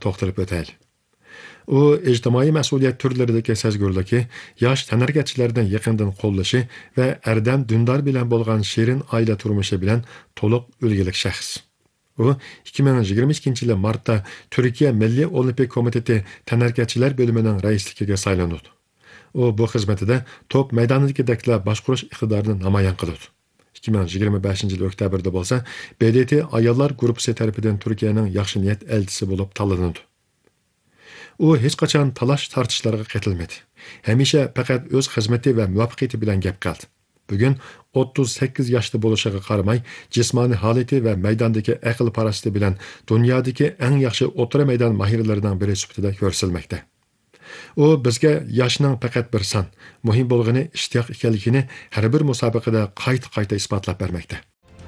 to'xtalib o'taylik. U ijtimoiy mas'uliyat turlaridagi sezgurligi, yosh tanargatchilardan yaqindan qo'llashi va ardam dindor bilan bo'lgan shirin oila turmushi bilan to'liq ulgulik shaxs. U 2022-yil martda Turkiya Milliy Olimpik komiteti tanargatchilar bo'limining raisligiga saylandi. U bu xizmatida top maydonidagideklar boshqarish iqtidorini namoyon qildi. 2025-yil oktyabrda bo'lsa, BDT ayollar guruhi tarafidan Turkiyaning yaxshi niyat elchisi bo'lib tanlandi. U hech qachon talash tortishlarga qatilmadi. Hamisha faqat o'z xizmati va muvaffaqiyati bilan gap qildi. Bugun 38 yoshda bo'lishiga qaramay, jismoniy holati va maydondagi aql parasti bilan dunyodagi eng yaxshi o'rta maydon mahirlaridan biri sifatida ko'rsatilmoqda. U bizga yoshning faqat bir son, muhim bo'lgani ishtiyoq ekanligini har bir musobaqada qayta isbotlab bermoqda.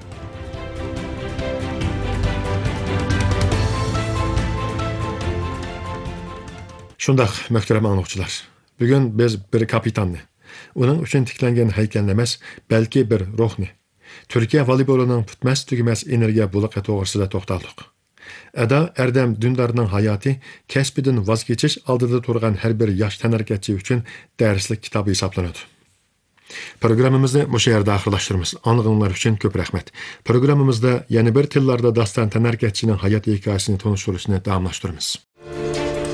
Shundaq, muhtaram anglag'uchilar. Bugun biz bir kapitanni, uning uchun tiklangan haykalni emas, balki bir ruhni, Turkiya voleybolining tutmas tugamas energiya buluqi to'g'risida to'xtaldik. Ada Erdem Dündarning hayoti kasbidan voz kechish oldida turgan har bir yosh tanargatchi uchun darslik kitobi hisoblanadi. Programmamizni o'sha yerda oxirlashtiramiz. Anlig'inglar uchun ko'p rahmat. Programmamizda yana bir tillarda dastan tanargatchining hayot hikoyasini tanishtirishni davomlashtiramiz.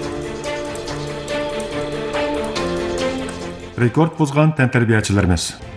Rekord buzgan tantarbiyachilarimiz.